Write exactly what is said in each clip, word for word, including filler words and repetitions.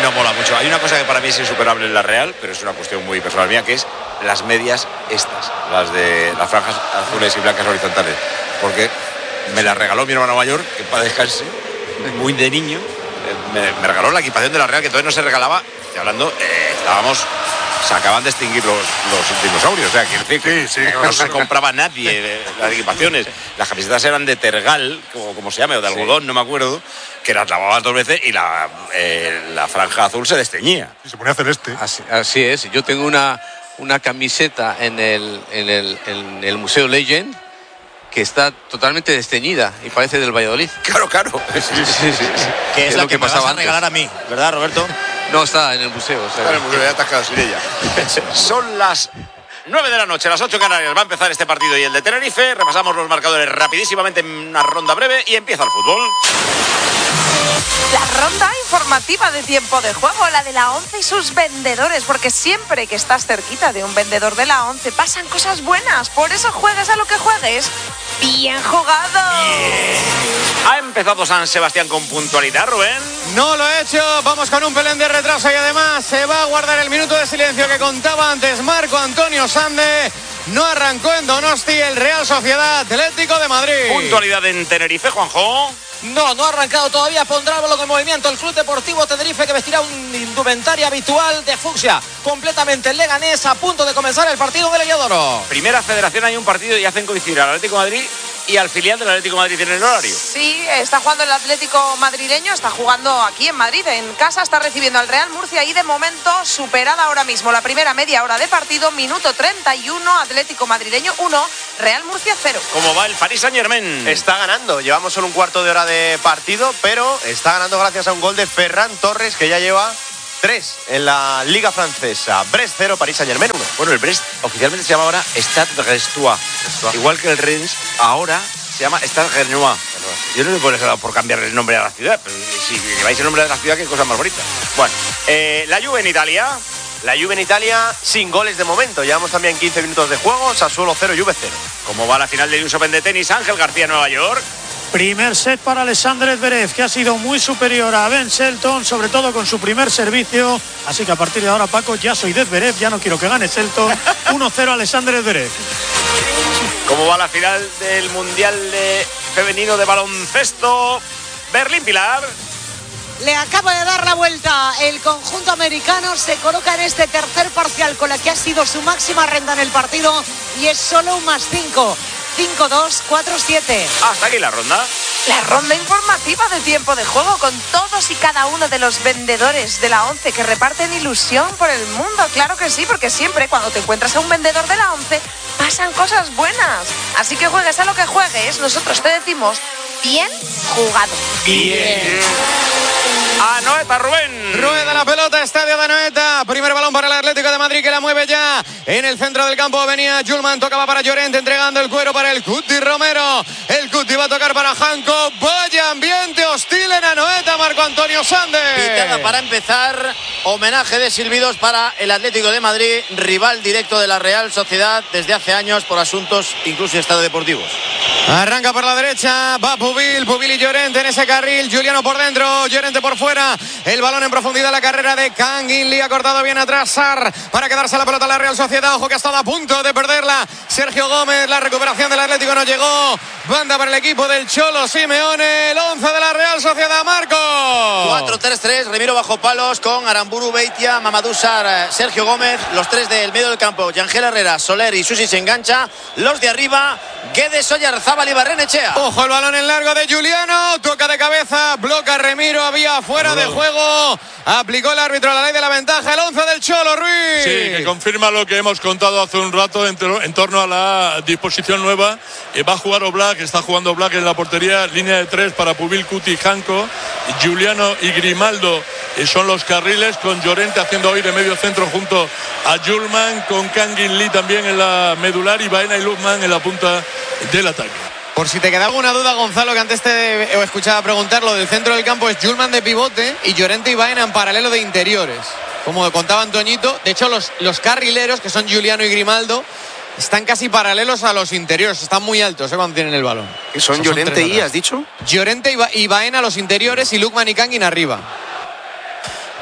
no mola mucho. Hay una cosa que para mí es insuperable en la Real, pero es una cuestión muy personal mía, que es las medias estas, las de las franjas azules y blancas horizontales. Porque me las regaló mi hermano mayor, que para descanse, muy de niño. Me, me regaló la equipación de la Real, que todavía no se regalaba. Estoy hablando, eh, estábamos... se acaban de extinguir los, los dinosaurios, o sea, quiero decir que sí, sí, no se compraba nadie las equipaciones. Las camisetas eran de tergal, como, como se llame, o de algodón, sí. No me acuerdo, que las lavabas dos veces y la, eh, la franja azul se desteñía. Y se ponía celeste. Así, así es, yo tengo una, una camiseta en el, en, el, en el Museo Legend que está totalmente desteñida y parece del Valladolid. Claro, claro. Sí, sí, sí, sí. Que es, es la que, que me vas a regalar antes. A mí, ¿verdad, Roberto? No, está en el museo. O sea, está en el museo, ya te has quedado sin ella. Son las nueve de la noche, las ocho Canarias. Va a empezar este partido y el de Tenerife. Repasamos los marcadores rapidísimamente en una ronda breve y empieza el fútbol. La ronda informativa de tiempo de juego, la de la ONCE y sus vendedores, porque siempre que estás cerquita de un vendedor de la ONCE pasan cosas buenas. Por eso juegues a lo que juegues. ¡Bien jugado! Yeah. Ha empezado San Sebastián con puntualidad, Rubén. No lo he hecho, vamos con un pelín de retraso y además se va a guardar el minuto de silencio que contaba antes Marco Antonio Sande. No arrancó en Donosti el Real Sociedad Atlético de Madrid. Puntualidad en Tenerife, Juanjo. No, no ha arrancado todavía, pondrá el balón en movimiento el Club Deportivo Tenerife, que vestirá un indumentaria habitual de fucsia. Completamente el Leganés, a punto de comenzar el partido en el Heliodoro. Primera Federación, hay un partido y hacen coincidir al Atlético de Madrid y al filial del Atlético de Madrid en el horario. Sí, está jugando el Atlético madrileño, está jugando aquí en Madrid, en casa, está recibiendo al Real Murcia y de momento superada ahora mismo la primera media hora de partido, minuto treinta y uno, Atlético madrileño uno, Real Murcia cero. ¿Cómo va el Paris Saint-Germain? Está ganando, llevamos solo un cuarto de hora de partido, pero está ganando gracias a un gol de Ferran Torres, que ya lleva tres en la Liga Francesa. Brest cero, Paris Saint-Germain uno. Bueno, el Brest oficialmente se llama ahora Stade Brestois. Igual que el Rennes, ahora se llama Stade Rennais. Yo no sé por, eso, por cambiar el nombre a la ciudad, pero si lleváis el nombre de la ciudad, qué cosa más bonita. Bueno, eh, la Juve en Italia. La Juve en Italia sin goles de momento. Llevamos también quince minutos de juego. Sassuolo cero, Juve cero. ¿Cómo va la final del U S Open de tenis? Ángel García, Nueva York. Primer set para Alexander Zverev, que ha sido muy superior a Ben Shelton, sobre todo con su primer servicio. Así que a partir de ahora, Paco, ya soy de Zverev, ya no quiero que gane Shelton. uno cero Alexander Zverev. ¿Cómo va la final del Mundial de Femenino de Baloncesto? Berlín, Pilar. Le acaba de dar la vuelta el conjunto americano, se coloca en este tercer parcial con la que ha sido su máxima renta en el partido y es solo un más cinco. cinco dos, cuatro siete. Hasta aquí la ronda. La ronda informativa de tiempo de juego con todos y cada uno de los vendedores de la ONCE que reparten ilusión por el mundo. Claro que sí, porque siempre cuando te encuentras a un vendedor de la ONCE pasan cosas buenas. Así que juegues a lo que juegues, nosotros te decimos bien jugado. Bien. Anoeta, Rubén. Rueda la pelota, estadio de Anoeta. Primer balón para el Atlético de Madrid, que la mueve ya en el centro del campo. Venía Julman, tocaba para Llorente, entregando el cuero para el Cuti Romero. El Cuti va a tocar para Janko. Vaya ambiente hostil en Anoeta, Marco Antonio Sande. Pitada para empezar, homenaje de silbidos para el Atlético de Madrid, rival directo de la Real Sociedad desde hace años por asuntos incluso extradeportivos. Arranca por la derecha, va Pubil, Pubil y Llorente en ese carril, Juliano por dentro, Llorente por fuera, el balón en profundidad, la carrera de Kangin Lee ha cortado bien atrás, Sar, para quedarse la pelota a la Real Sociedad, ojo que ha estado a punto de perderla, Sergio Gómez, la recuperación del Atlético no llegó, banda para el equipo del Cholo Simeone, el once de la Real Sociedad, Marco. cuatro tres tres, Remiro bajo palos con Aramburu, Beitia, Mamadou Sarr, Sergio Gómez, los tres del medio del campo, Yangel Herrera, Soler y Susi se engancha, los de arriba, Guedes, Oyarzábal y Barrenechea. Ojo el balón en largo de Juliano, toca de cabeza, bloca Remiro, había fuera de juego, aplicó el árbitro la ley de la ventaja, el once del Cholo, Ruiz. Sí, que confirma lo que hemos contado hace un rato en, en torno a la disposición nueva. Eh, va a jugar Oblak, está jugando Oblak en la portería, línea de tres para Pubil, Cuti y Janko. Juliano y Grimaldo eh, son los carriles, con Llorente haciendo hoy de medio centro junto a Julman, con Kangin Lee también en la medular y Baena y Luzman en la punta del ataque. Por si te queda alguna duda, Gonzalo, que antes te he escuchado preguntar, lo del centro del campo es Julman de pivote y Llorente y Baena en paralelo de interiores. Como contaba Antoñito, de hecho los, los carrileros, que son Juliano y Grimaldo, están casi paralelos a los interiores, están muy altos, ¿eh?, cuando tienen el balón. ¿Que son, son Llorente y, has dicho? Llorente y, ba- y Baena los interiores y Lukman y Kangin arriba.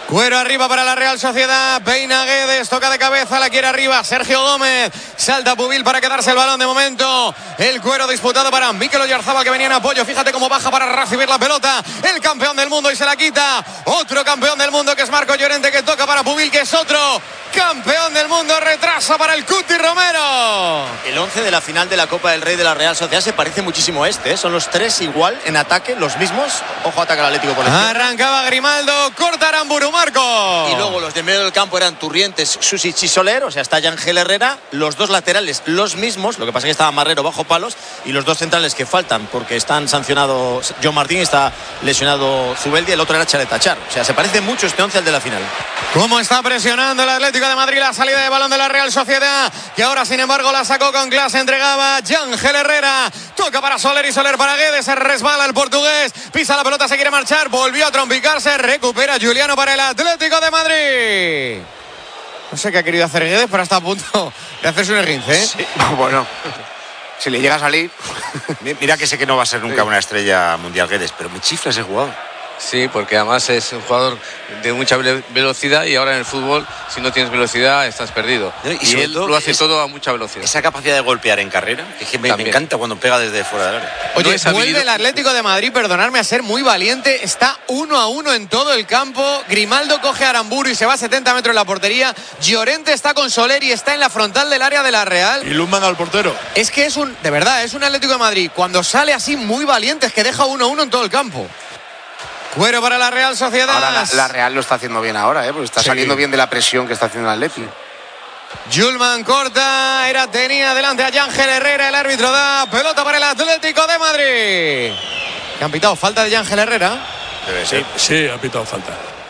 Cuero arriba para la Real Sociedad. Peina Guedes, toca de cabeza, la quiere arriba Sergio Gómez. Salta Pubil para quedarse el balón de momento. El Cuero disputado para Mikel Oyarzábal, que venía en apoyo. Fíjate cómo baja para recibir la pelota. El campeón del mundo y se la quita. Otro campeón del mundo que es Marco Llorente, que toca para Pubil, que es otro campeón del mundo. Retrasa para el Cuti Romero. El once de la final de la Copa del Rey de la Real Sociedad se parece muchísimo a este, ¿eh? Son los tres igual en ataque, los mismos. Ojo, ataca al Atlético por la izquierda. Arrancaba Grimaldo, corta Aramburu, Marco. Y luego los de medio del campo eran Turrientes, Susic y Soler. O sea, está Ángel Herrera. Los dos laterales, los mismos. Lo que pasa es que estaba Marrero bajo palos. Y los dos centrales que faltan, porque están sancionados John Martín y está lesionado Zubeldia. El otro era Chaletachar. O sea, se parece mucho este once al de la final. ¿Cómo está presionando el Atlético de Madrid la salida de balón de la Real Sociedad? Que ahora, sin embargo, la sacó con clase. Entregaba Ángel Herrera. Toca para Soler y Soler para Guedes. Se resbala el portugués. Pisa la pelota, se quiere marchar. Volvió a trompicarse. Recupera Juliano para el Atlético de Madrid. No sé qué ha querido hacer Guedes, pero está a punto de hacerse un esguince, ¿eh? Sí. Bueno, si le llega a salir. Mira que sé que no va a ser nunca una estrella mundial Guedes, pero me chifla ese jugador. Sí, porque además es un jugador de mucha velocidad y ahora en el fútbol, si no tienes velocidad, estás perdido. Y, y él todo lo hace es, todo a mucha velocidad. Esa capacidad de golpear en carrera, que, es que me, me encanta cuando pega desde fuera del área. Oye, no vuelve habilidad... el Atlético de Madrid, perdonadme, a ser muy valiente. Está uno a uno en todo el campo. Grimaldo coge a Aramburu y se va a setenta metros en la portería. Llorente está con Soler y está en la frontal del área de la Real. Y Lundman al portero. Es que es un, de verdad, es un Atlético de Madrid cuando sale así muy valiente, es que deja uno a uno en todo el campo. Cuero para la Real Sociedad. Ahora la, la Real lo está haciendo bien ahora, ¿eh? Porque está sí. saliendo bien de la presión que está haciendo el Atleti. Julman corta, era tenía delante a Ángel Herrera, el árbitro da pelota para el Atlético de Madrid. ¿Qué han pitado? ¿Falta de Ángel Herrera? Debe ser. Sí, sí, ha pitado falta.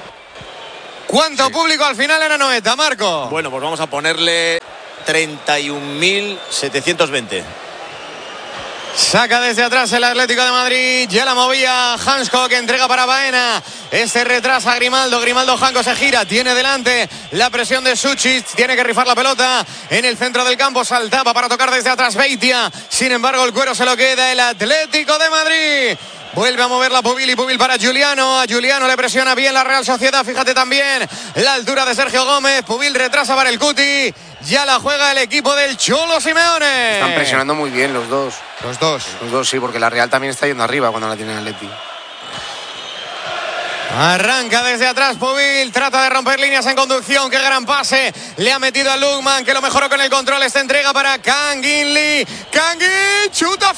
¿Cuánto sí. público al final en Anoeta, Marco? Bueno, pues vamos a ponerle treinta y un mil setecientos veinte. Saca desde atrás el Atlético de Madrid. Ya la movía Hansko, que entrega para Baena. Este retrasa a Grimaldo. Grimaldo Hansko se gira. Tiene delante la presión de Sucic. Tiene que rifar la pelota en el centro del campo. Saltaba para tocar desde atrás Beitia. Sin embargo, el Cuero se lo queda el Atlético de Madrid. Vuelve a mover la Pubil y Pubil para Juliano. A Juliano le presiona bien la Real Sociedad. Fíjate también la altura de Sergio Gómez. Pubil retrasa para el Cuti. Ya la juega el equipo del Cholo Simeone. Están presionando muy bien los dos. Los dos. Los dos, sí, porque la Real también está yendo arriba cuando la tiene el Atleti. Arranca desde atrás Pubil, trata de romper líneas en conducción. Qué gran pase le ha metido a Lundman, que lo mejoró con el control. Esta entrega para Kang In Lee. Kang In, chuta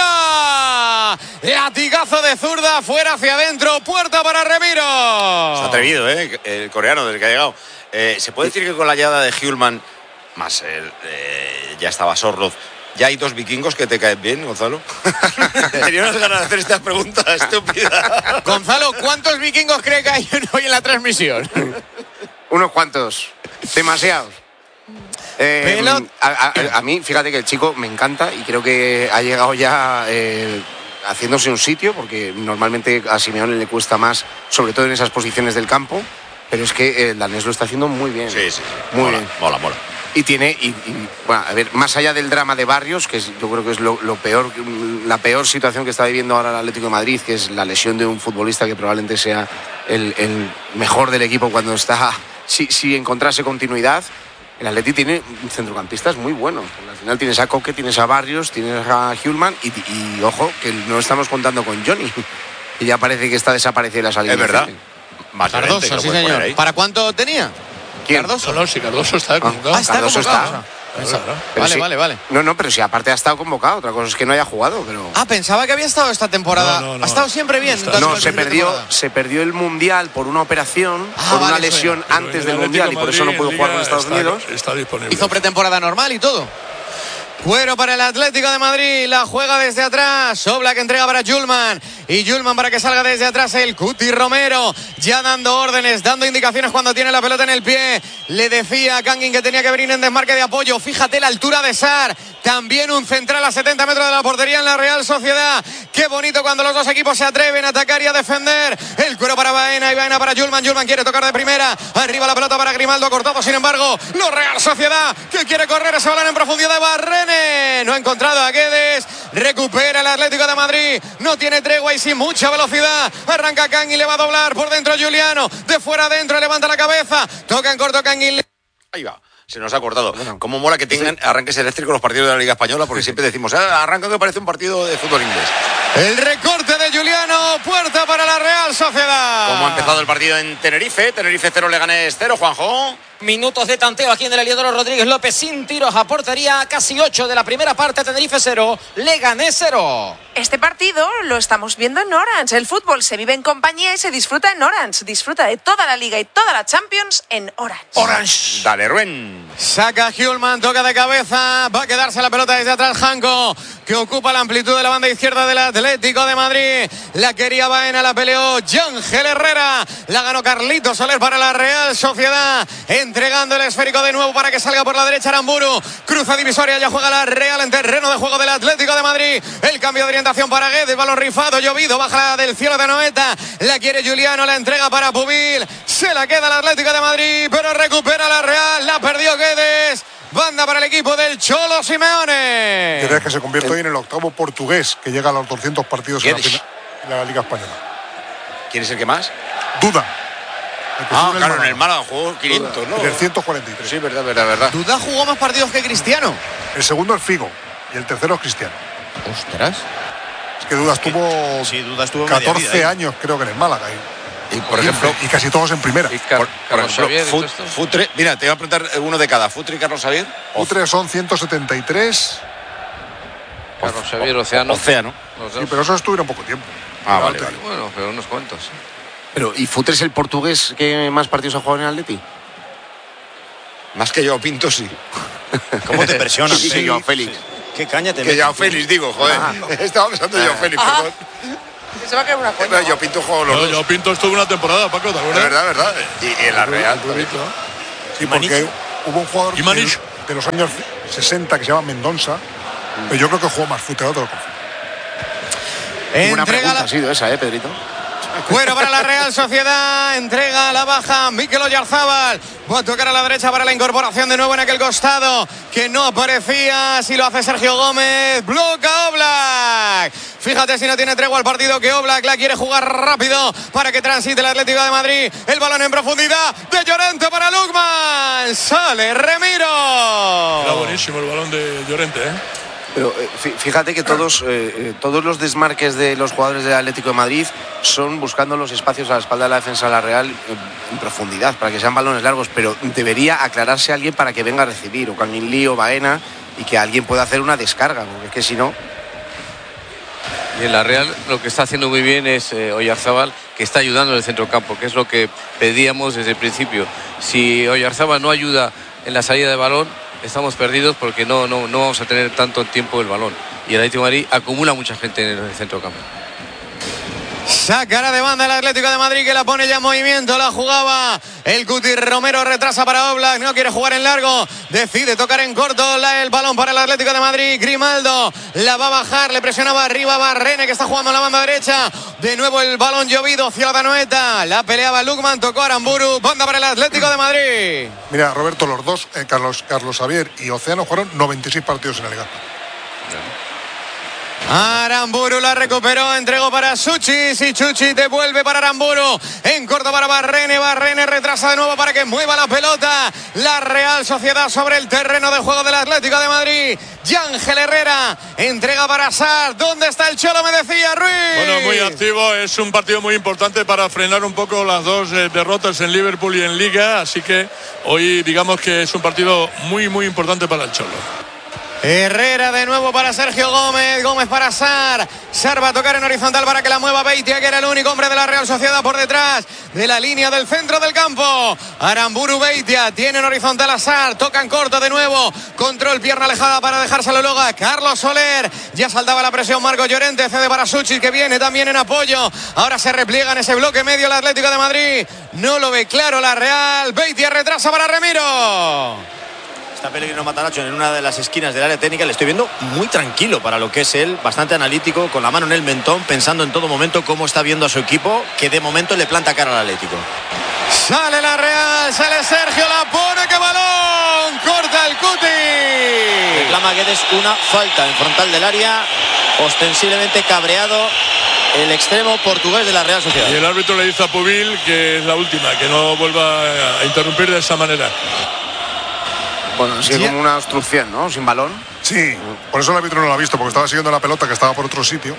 fuera. Latigazo de zurda, fuera hacia adentro. Puerta para Remiro. Está atrevido, ¿eh? El coreano desde que ha llegado. Eh, ¿Se puede decir que con la llegada de Hjulman, más el, eh, ya estaba Sorloth, ya hay dos vikingos que te caen bien, Gonzalo? Tenía unas ganas de hacer esta pregunta estúpida. Gonzalo, ¿cuántos vikingos cree que hay hoy en la transmisión? Unos cuantos. Demasiados. Eh, a, a, a mí, fíjate que el chico me encanta y creo que ha llegado ya eh, haciéndose un sitio, porque normalmente a Simeone le cuesta más, sobre todo en esas posiciones del campo, pero es que el danés lo está haciendo muy bien. Sí, sí, sí. Muy mola, bien. Mola, mola. Y tiene, y, y, bueno, a ver, más allá del drama de Barrios, que es, yo creo que es lo, lo peor, la peor situación que está viviendo ahora el Atlético de Madrid, que es la lesión de un futbolista que probablemente sea el, el mejor del equipo cuando está, si, si encontrase continuidad. El Atleti tiene centrocampistas muy buenos. Al final tienes a Coque, tienes a Barrios, tienes a Hjulman y, y ojo, que no estamos contando con Johnny. Y ya parece que está desaparecida la salida. Es verdad. Más Cardoso, sí señor. ¿Para cuánto tenía? ¿Quién? Cardoso. No, no, si Cardoso está convocado. Ah, está Cardoso convocado. está. Claro. Vale, sí, vale, vale. No, no, pero si aparte ha estado convocado. Otra cosa es que no haya jugado, pero... Ah, pensaba que había estado esta temporada. No, no, no. Ha estado siempre bien. No, no, se perdió, se perdió el Mundial por una operación, ah, por vale, una lesión Pero antes el del Mundial Atlético y por eso no Madrid pudo en jugar con Liga Estados está, Unidos. Está disponible. Hizo pretemporada normal y todo. Cuero para el Atlético de Madrid, la juega desde atrás, Oblak entrega para Hjulman y Hjulman para que salga desde atrás el Cuti Romero, ya dando órdenes, dando indicaciones cuando tiene la pelota en el pie. Le decía a Kangin que tenía que venir en desmarque de apoyo. Fíjate la altura de Sar, también un central a setenta metros de la portería en la Real Sociedad. Qué bonito cuando los dos equipos se atreven a atacar y a defender. El Cuero para Baena. Baena y Baena para Yulman. Yulman quiere tocar de primera. Arriba la pelota para Grimaldo, cortado sin embargo. Lo Real Sociedad que quiere correr ese balón en profundidad de Barrene. No ha encontrado a Guedes. Recupera el Atlético de Madrid. No tiene tregua y sin mucha velocidad. Arranca Kang y le va a doblar por dentro Juliano. De fuera adentro, levanta la cabeza. Toca en corto Kang y... Ahí va. Se nos ha cortado. Como mola que tengan arranques eléctricos los partidos de la Liga Española, porque siempre decimos, ah, arranca que parece un partido de fútbol inglés. El recorte de Juliano, puerta para la Real Sociedad. Como ha empezado el partido en Tenerife, Tenerife cero, Leganés cero, Juanjo. Minutos de tanteo aquí en el Heliodoro Rodríguez López sin tiros a portería, casi ocho de la primera parte, Tenerife cero, Leganés cero. Este partido lo estamos viendo en Orange. El fútbol se vive en compañía y se disfruta en Orange. Disfruta de toda la Liga y toda la Champions en Orange. Orange. Dale, Ruen. Saca Hjulman, toca de cabeza. Va a quedarse la pelota desde atrás Janko, que ocupa la amplitud de la banda izquierda del Atlético de Madrid. La quería Baena, la peleó Yángel Herrera. La ganó Carlito Soler para la Real Sociedad. Entregando el esférico de nuevo para que salga por la derecha Aramburu. Cruza divisoria, ya juega la Real en terreno de juego del Atlético de Madrid. El cambio de orientación para Guedes, balón rifado, llovido, baja del cielo de Noeta. La quiere Juliano, la entrega para Pubil. Se la queda el Atlético de Madrid, pero recupera la Real. La perdió Guedes. Banda para el equipo del Cholo Simeone. ¿Crees que se convierte hoy en el octavo portugués que llega a los doscientos partidos en la, final, en la Liga Española? ¿Quién es el que más? Duda. Ah, claro, en el Málaga jugó quinientos, ¿no? trescientos cuarenta y tres. Sí, verdad, verdad, verdad. Duda jugó más partidos que Cristiano. El segundo es Figo y el tercero es Cristiano. Ostras. Es que Duda estuvo, sí, Duda estuvo catorce años, creo que en el Málaga. Y, y por ejemplo, y casi todos en primera. Y Car- por, por ejemplo, Xavier, Fut, Futre, mira, te voy a preguntar uno de cada. Futre y Carlos Xavier. Futre son ciento setenta y tres. Carlos Xavier, Océano. Océano. Sí, pero eso estuvieron poco tiempo. Ah, vale, vale. Bueno, pero unos cuantos. Pero, ¿y Futre es el portugués que más partidos ha jugado en el Atleti? Más que yo, Pinto, sí. ¿Cómo te presionan? Sí, sí, Joao Félix. Qué caña te Que Joao Félix, digo, joder. Ah. Estaba pensando en Joao Félix, Ah. perdón. Se va a caer una Pero yo Pinto jugó los No, dos. yo Pinto estuvo una temporada, Paco, ¿te De acuerdas? verdad, verdad. Y, y en la Real. Sí, porque hubo un jugador ¿Y Maniche? de, de los años sesenta que se llama Mendonça, pero yo creo que jugó más Futre, otro. Una Entrega pregunta la... ha sido esa, ¿eh, Pedrito? Cuero para la Real Sociedad, entrega la baja Mikel Oyarzábal. Va a tocar a la derecha para la incorporación de nuevo en aquel costado que no aparecía. Si lo hace Sergio Gómez, bloca Oblak. Fíjate si no tiene tregua el partido, que Oblak la quiere jugar rápido para que transite el Atlético de Madrid. El balón en profundidad de Llorente para Lukman. Sale Remiro. Era buenísimo el balón de Llorente, ¿eh? Pero eh, fíjate que todos, eh, eh, todos los desmarques de los jugadores del Atlético de Madrid son buscando los espacios a la espalda de la defensa de la Real en, en profundidad, para que sean balones largos, pero debería aclararse alguien para que venga a recibir, o Kangin Lee o Baena, y que alguien pueda hacer una descarga, porque es que si no... Y en la Real lo que está haciendo muy bien es eh, Oyarzábal, que está ayudando en el centrocampo, que es lo que pedíamos desde el principio. Si Oyarzábal no ayuda en la salida de balón, estamos perdidos porque no, no, no vamos a tener tanto tiempo el balón. Y el Atlético de Madrid acumula mucha gente en el centrocampo. Sacará de banda el Atlético de Madrid, que la pone ya en movimiento, la jugaba el Cuti. Romero retrasa para Oblak, no quiere jugar en largo, decide tocar en corto la, el balón para el Atlético de Madrid. Grimaldo la va a bajar, le presionaba arriba Barrene, que está jugando en la banda derecha. De nuevo el balón llovido hacia la Noeta, la peleaba Lukman, tocó Aramburu, banda para el Atlético de Madrid. Mira, Roberto, los dos, eh, Carlos, Carlos Xavier y Océano, jugaron noventa y seis partidos en la Liga. Aramburu la recuperó, entregó para Suchis y Chuchi devuelve para Aramburu, en corto para Barrene, Barrene retrasa de nuevo para que mueva la pelota la Real Sociedad sobre el terreno de juego del Atlético de Madrid. Yángel Herrera entrega para Sar. ¿Dónde está el Cholo? Me decía Ruiz. Bueno, muy activo, es un partido muy importante para frenar un poco las dos eh, derrotas en Liverpool y en Liga, así que hoy digamos que es un partido muy muy importante para el Cholo. Herrera de nuevo para Sergio Gómez, Gómez para Sar, Sar va a tocar en horizontal para que la mueva Beitia, que era el único hombre de la Real Sociedad por detrás de la línea del centro del campo. Aramburu, Beitia, tiene en horizontal a Sar, toca en corto de nuevo, control, pierna alejada para dejárselo luego a Carlos Soler, ya saltaba la presión Marco Llorente, cede para Suchis, que viene también en apoyo, ahora se repliega en ese bloque medio el Atlético de Madrid, no lo ve claro la Real, Beitia retrasa para Remiro. Está Pellegrino Matarazzo en una de las esquinas del área técnica. Le estoy viendo muy tranquilo para lo que es él, bastante analítico, con la mano en el mentón, pensando en todo momento cómo está viendo a su equipo, que de momento le planta cara al Atlético. Sale la Real, sale Sergio, la pone, que balón, corta el Cuti. Reclama Guedes una falta en frontal del área, ostensiblemente cabreado el extremo portugués de la Real Sociedad. Y el árbitro le dice a Pubil que es la última, que no vuelva a interrumpir de esa manera. Bueno, sí, como una obstrucción, ¿no? Sin balón. Sí, por eso el árbitro no lo ha visto, porque estaba siguiendo la pelota que estaba por otro sitio.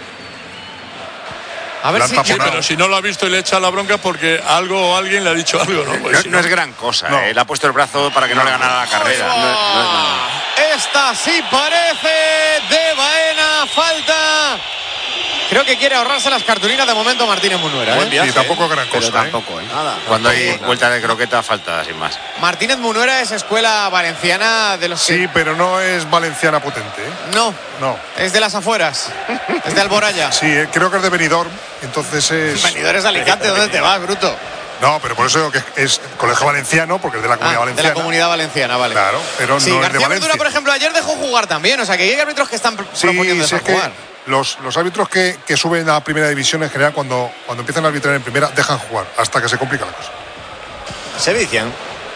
A ver si, sí, pero si no lo ha visto y le echa la bronca porque algo o alguien le ha dicho algo, ¿no? Pues no, si no es gran cosa, no. ¿eh? Le ha puesto el brazo para que no, no le ganara la carrera. Oh, no, no es nada. Esta sí parece de Baena, falta. Creo que quiere ahorrarse las cartulinas de momento Martínez Munuera. Buen viaje, ¿eh? Y tampoco es gran cosa. Pero tampoco, ¿eh? ¿eh? Nada. Cuando tampoco, hay nada. vuelta de croqueta, falta sin más. Martínez Munuera es escuela valenciana de los... Sí, que... pero no es valenciana potente. ¿eh? No, no. Es de las afueras. Es de Alboraya. Sí, eh, creo que es de Benidorm. Entonces es... Benidorm es de Alicante. ¿Dónde te vas, bruto? No, pero por eso digo que es colegio valenciano, porque es de la comunidad ah, valenciana. De la comunidad valenciana, vale. Claro, pero sí, no García es de Valencia. Ventura, por ejemplo, ayer dejó jugar también. O sea, que hay árbitros que están sí, proponiendo sí, dejar es jugar. Que los, los árbitros que, que suben a primera división en general, cuando, cuando empiezan a arbitrar en primera, dejan jugar hasta que se complica la cosa. Se vician.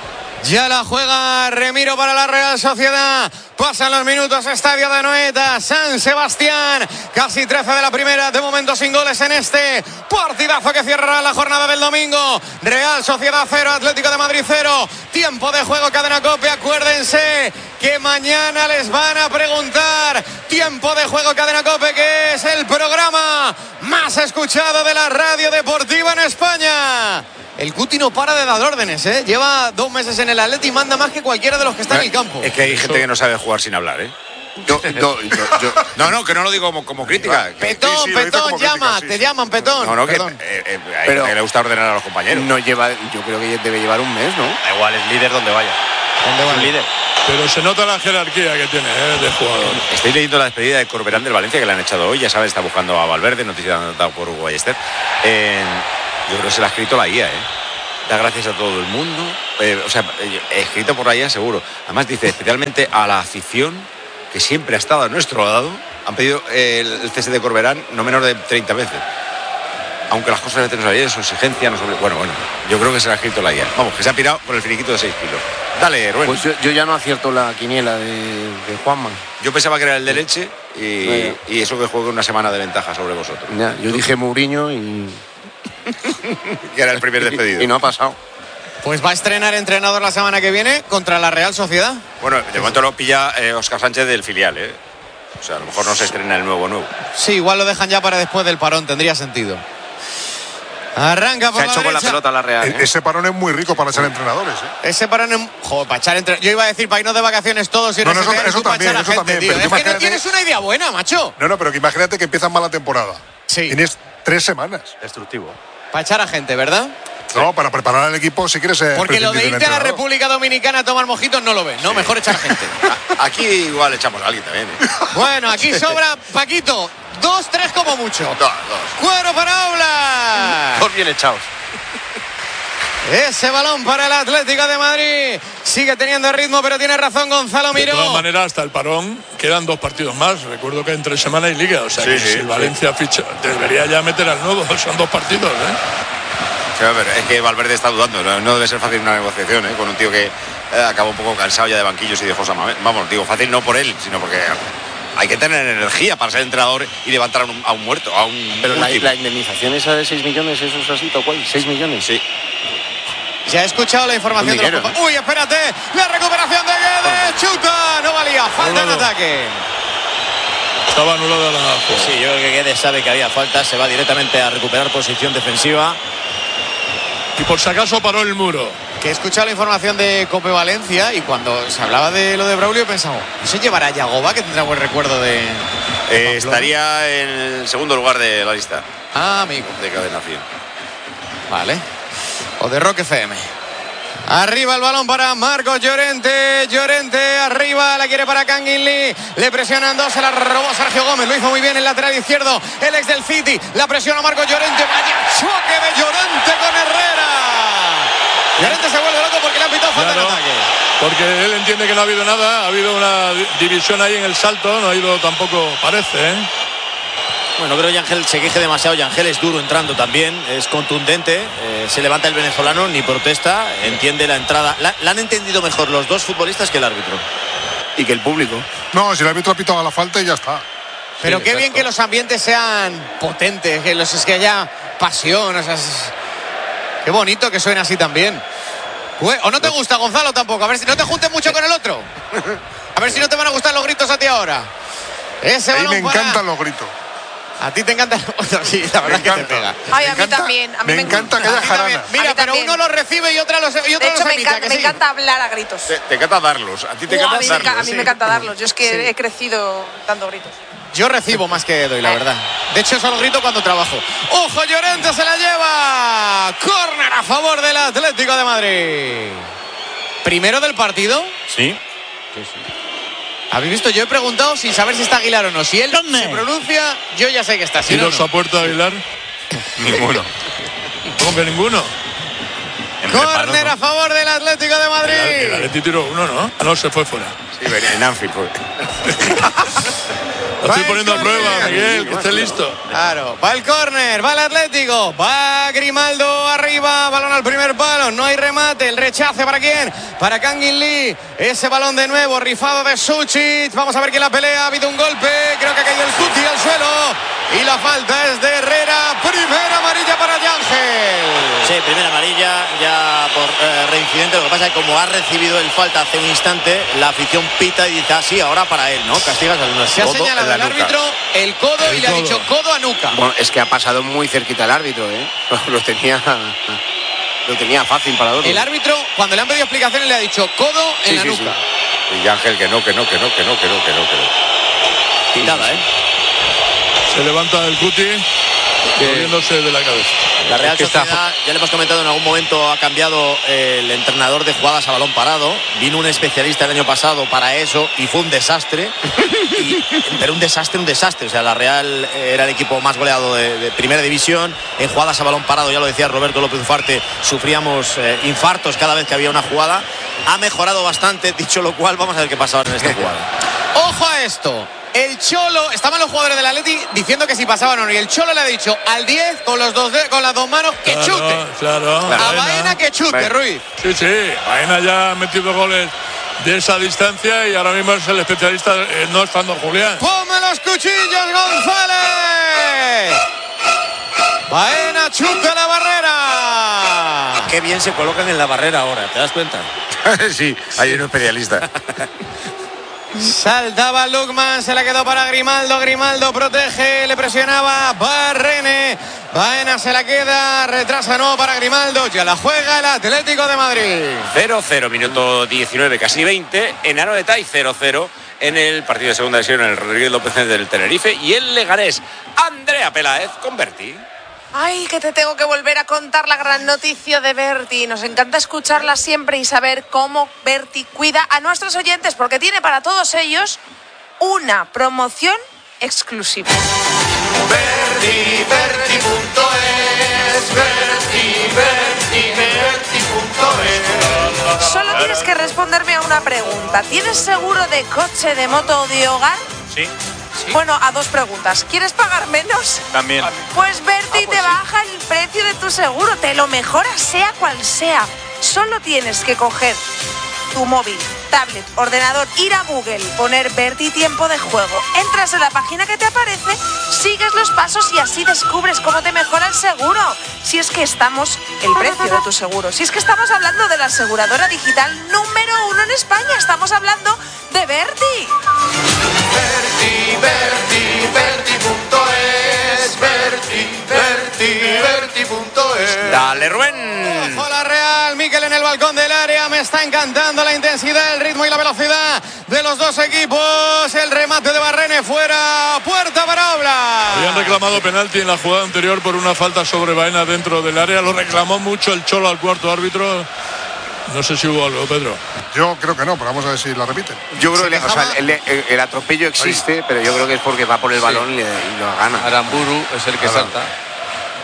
Ya la juega Remiro para la Real Sociedad. Pasan los minutos, Estadio de Anoeta, San Sebastián. Casi trece de la primera, de momento sin goles en este partidazo que cierra la jornada del domingo. Real Sociedad cero, Atlético de Madrid cero. Tiempo de juego, Cadena COPE. Acuérdense que mañana les van a preguntar. Tiempo de juego, Cadena COPE, que es el programa más escuchado de la radio deportiva en España. El Cuti no para de dar órdenes, ¿eh? Lleva dos meses en el Atleti y manda más que cualquiera de los que está en el campo. Es que hay gente que no sabe jugar sin hablar, ¿eh? Yo, yo, yo, yo. No, no, que no lo digo como, como crítica. Petón, Sí, sí, lo dice Petón, como llama, crítica, sí, te sí. llaman, Petón. No, no, que Perdón. eh, eh, hay Pero- gente que le gusta ordenar a los compañeros. No lleva, yo creo que debe llevar un mes, ¿no? Da igual, es líder donde vaya. ¿Dónde va el líder? Pero se nota la jerarquía que tiene, ¿eh? De jugador. Estoy leyendo la despedida de Corberán del Valencia, que le han echado hoy. Ya sabes, está buscando a Valverde, noticia dada por Hugo Ballester. Eh, yo creo que se la ha escrito la I A, ¿eh? Da gracias a todo el mundo. Eh, o sea, eh, escrito por la I A seguro. Además dice, especialmente a la afición, que siempre ha estado a nuestro lado. Han pedido eh, el, el cese de Corberán no menos de treinta veces. Aunque las cosas a veces no sabían, su exigencia no sobre... Bueno, bueno, yo creo que se la ha escrito la I A. Vamos, que se ha pirado por el finiquito de seis kilos. Dale, Rubén. Pues yo, yo ya no acierto la quiniela de, de Juanma. Yo pensaba que era el de leche y, Vaya. y eso que juego una semana de ventaja sobre vosotros. Ya, yo dije Mourinho y, Que era el primer despedido. y no ha pasado. Pues va a estrenar entrenador la semana que viene contra la Real Sociedad. Bueno, de momento lo pilla eh, Óscar Sánchez del filial, ¿eh? O sea, a lo mejor no se estrena el nuevo nuevo. Sí, igual lo dejan ya para después del parón, tendría sentido. Arranca por Se ha la hecho con la derecha. pelota la Real. E- ¿eh? Ese parón es muy rico para ser entrenadores. ¿eh? Ese parón en... Joder, para echar entre... Yo iba a decir para irnos de vacaciones todos y No, no, eso- resetear y eso tú para también, echar a eso gente, también, tío. pero Es que no imagínate- tienes una idea buena, macho. No, no, pero que imagínate que empiezan mal la temporada. Sí. Tienes tres semanas. Destructivo. Para echar a gente, ¿verdad? No, para preparar al equipo si quieres ser Porque lo de prescindir del irte a la entrenador. República Dominicana a tomar mojitos no lo ves, ¿no? Mejor echar gente. Aquí igual echamos a alguien también, ¿eh? Bueno, aquí sobra Paquito. Dos, tres como mucho. Dos, dos. Cuero para Aula. Todos bien echados. Ese balón para el Atlético de Madrid. Sigue teniendo ritmo, pero tiene razón Gonzalo De todas Miró. maneras, hasta el parón quedan dos partidos más. Recuerdo que entre semana y liga. O sea, Sí, que sí, si el sí. Valencia ficha, debería ya meter al nuevo. Son dos partidos, ¿eh? Sí, a ver, es que Valverde está dudando. No, no debe ser fácil una negociación, ¿eh? Con un tío que eh, acabó un poco cansado ya de banquillos y de José Manuel. Vamos, digo, fácil no por él, sino porque hay que tener energía para ser entrenador y levantar a un, a un muerto, a un Pero la, último. la indemnización esa de seis millones, eso es así, tal cual. seis millones. Sí. Ya he escuchado la información Un de los dinero, compa- Uy, espérate. La recuperación de Guedes. Chuta. No valía. Falta en Anulado. ataque. Estaba anulada la jugada. Sí, yo creo que Guedes sabe que había falta, se va directamente a recuperar posición defensiva. Y por si acaso paró el muro. Que he escuchado la información de Cope Valencia y cuando se hablaba de lo de Braulio he pensado, ¿eso llevará a Yagoba, que tendrá buen recuerdo de... Eh, Pamplona? estaría en el segundo lugar de la lista Ah, amigo. de Cadena cien. Vale. O de Rock F M. Arriba el balón para Marcos Llorente. Llorente arriba, la quiere para Kangin Lee. Le presionan dos, se la robó Sergio Gómez. Lo hizo muy bien el lateral izquierdo. El ex del City. La presiona Marcos Llorente. Vaya choque de Llorente con Herrera. Llorente se vuelve loco porque le ha pitado falta Claro. en ataque. porque él entiende que no ha habido nada, ha habido una división ahí en el salto, no ha ido tampoco, parece, ¿eh? Bueno, creo que Yangel se queje demasiado. Yangel es duro entrando también, es contundente. Eh, se levanta el venezolano, ni protesta, entiende la entrada. La, la han entendido mejor los dos futbolistas que el árbitro. Y que el público. No, si el árbitro ha pitado la falta y ya está. Pero Sí, qué exacto. bien que los ambientes sean potentes, que, los, es que haya pasión. O sea, es- qué bonito que suene así también. Ue- ¿O no te gusta, Gonzalo, tampoco? A ver si no te juntes mucho con el otro. A ver si no te van a gustar los gritos a ti ahora. Ese A mí balón me para- encantan los gritos. A ti te encanta. Sí, la verdad Me que te encanta. pega. Ay, Me a mí encanta- también. A mí me me encanta que A haya ti también. jarana. Mira, A mí pero también. uno los recibe y otra los, y De otro hecho, los me emite, ¿a encanta, que me sí? encanta hablar a gritos. Te, te encanta darlos. A ti te Buah, a encanta mí, me, enca- darlos. a mí me encanta darlos. Yo es que Sí. he crecido dando gritos. Yo recibo más que doy, la verdad. De hecho, solo grito cuando trabajo. ¡Ojo, Llorente se la lleva! Córner a favor del Atlético de Madrid. ¿Primero del partido? Sí. ¿Habéis visto? Yo he preguntado sin saber si está Aguilar o no. Si él se pronuncia, yo ya sé que está. Si no, ¿Tiros no. a puerta, Aguilar? Ninguno. ¿Cómo que ninguno? Córner a favor del Atlético de El Madrid. Atleti tiró uno, ¿no? Ah, no, se fue fuera. Sí, venía en Anfield. Pues. Lo estoy Va poniendo a el prueba, córner. Miguel, que esté listo. Claro, va el córner, va el Atlético, va Grimaldo arriba, balón al primer palo, no hay remate, el rechace para quién, para Kangin Lee, ese balón de nuevo, rifado de Suchit, vamos a ver quién la pelea, ha habido un golpe, creo que ha caído el Cuti al suelo y la falta es de Herrera, primera amarilla para Yangel. Sí, primera amarilla ya por eh, reincidente. Lo que pasa es que como ha recibido el falta hace un instante, la afición pita y dice así, ahora para él, ¿no? Castigas al nuestro. Se ha Codo en señalado la el nuca. árbitro el codo El y le ha codo. dicho codo a nuca. Bueno, es que ha pasado muy cerquita el árbitro, ¿eh? Lo tenía, lo tenía fácil para Dortmund. El árbitro, cuando le han pedido explicaciones, le ha dicho codo en Sí, la sí, nuca. sí. Y Ángel, que no, que no, que no, que no, que no, que no, que no. Pitada, ¿eh? Se levanta el Cuti, moviéndose de la cabeza. La Real Es que está- Sociedad, ya le hemos comentado en algún momento, ha cambiado el entrenador de jugadas a balón parado. Vino un especialista el año pasado para eso y fue un desastre. Y, pero un desastre, un desastre. O sea, la Real era el equipo más goleado de, de primera división. En jugadas a balón parado, ya lo decía Roberto López Ufarte, sufríamos eh, infartos cada vez que había una jugada. Ha mejorado bastante, dicho lo cual, vamos a ver qué pasa ahora en esta jugada. Ojo a esto. El Cholo, estaban los jugadores del Atleti diciendo que si pasaban o no. Y el Cholo le ha dicho al diez con, los dos de- con las dos manos que Claro, chute. claro. A Baena que chute, Baena. Ruiz. Sí, sí. Baena ya ha metido goles de esa distancia y ahora mismo es el especialista, eh, no estando Julián. ¡Ponme los cuchillos, González! Baena chuta la barrera. Qué bien se colocan en la barrera ahora, ¿te das cuenta? Sí, hay un especialista. Saltaba Lukman, se la quedó para Grimaldo. Grimaldo protege, le presionaba Barrene. Baena se la queda, retrasa nuevo para Grimaldo. Ya la juega el Atlético de Madrid. cero cero, minuto diecinueve, casi veinte. En Anoeta y cero cero en el partido de segunda división en el Rodríguez López del Tenerife. Y el Leganés, Andrea Peláez, con Berti. Ay, que te tengo que volver a contar la gran noticia de Berti. Nos encanta escucharla siempre y saber cómo Berti cuida a nuestros oyentes, porque tiene para todos ellos una promoción exclusiva. Berti, Berti punto es, Berti, Berti, Berti punto es. Solo tienes que responderme a una pregunta. ¿Tienes seguro de coche, de moto o de hogar? Sí, Bueno, a dos preguntas. ¿Quieres pagar menos? también. Pues Berti te baja el precio de tu seguro, te lo mejora sea cual sea. Solo tienes que coger tu móvil, tablet, ordenador, ir a Google, poner Berti tiempo de juego. Entras en la página que te aparece, sigues los pasos y así descubres cómo te mejora el seguro. Si es que estamos, el precio de tu seguro. Si es que estamos hablando de la aseguradora digital número uno en España, estamos hablando de Berti. Berti, Berti, Berti punto es, Berti, Berti, Berti punto es. Dale, Rubén. Ojo la Real, Miquel en el balcón del área. Me está encantando la intensidad, el ritmo y la velocidad de los dos equipos. El remate de Barrene fuera, puerta para Obla. Habían reclamado penalti en la jugada anterior por una falta sobre Baena dentro del área. Lo reclamó mucho el Cholo al cuarto árbitro. No sé si hubo algo, Pedro. Yo creo que no, pero vamos a ver si la repiten. Yo creo Se que le- o sea, el, el- el atropello existe, pero yo creo que es porque va por el balón y, le- y lo gana. Aramburu es el que Ahora. salta.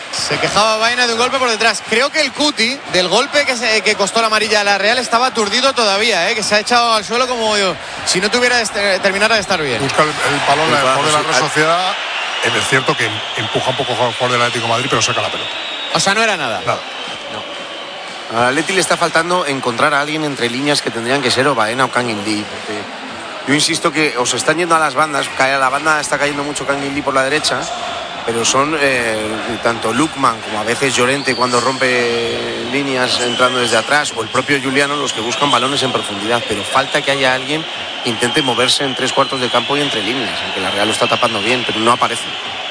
Se quejaba Baena de un golpe por detrás. Creo que el Cuti, del golpe que, se, que costó la amarilla a la Real, estaba aturdido todavía, ¿eh? Que se ha echado al suelo como yo, si no tuviera este, terminara de estar bien. Busca el, el balón el jugador de la Real Sociedad. Es cierto que empuja un poco al jugador del Atlético de Madrid, pero saca la pelota. O sea, no era nada. Nada. Al Atleti le está faltando encontrar a alguien entre líneas que tendrían que ser o Baena o Kang In-lee. Yo insisto que os están yendo a las bandas. Cae, la banda está cayendo mucho Kang In-lee por la derecha, pero son eh, tanto Lukman como a veces Llorente cuando rompe líneas entrando desde atrás, o el propio Juliano, los que buscan balones en profundidad. Pero falta que haya alguien que intente moverse en tres cuartos de campo y entre líneas, aunque la Real lo está tapando bien, pero no aparece.